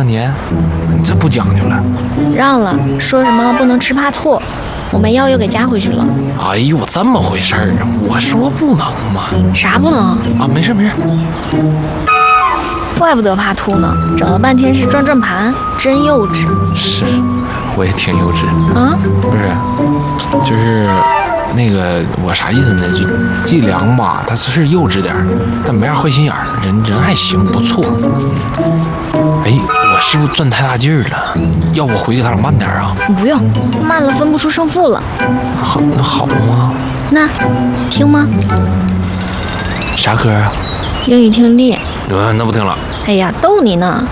了你？你这不讲究了。 让了，说什么不能吃怕吐，我们药又给加回去了。 哎呦，这么回事儿啊！我说不能嘛。 啥不能啊？没事没事。 怪不得怕吐呢，整了半天是转盘，真幼稚。 是，我也挺幼稚啊。 不是，就是那个我啥意思呢？就季良吧，他是幼稚点儿，但没啥坏心眼儿，人还行，不错。哎，我是不是攥太大劲儿了？要不我回给他俩慢点啊？ 不用，慢了分不出胜负了。 好，那好吗？ 那听吗？ 啥歌啊？ 英语听力。 那不听了。 哎呀，逗你呢。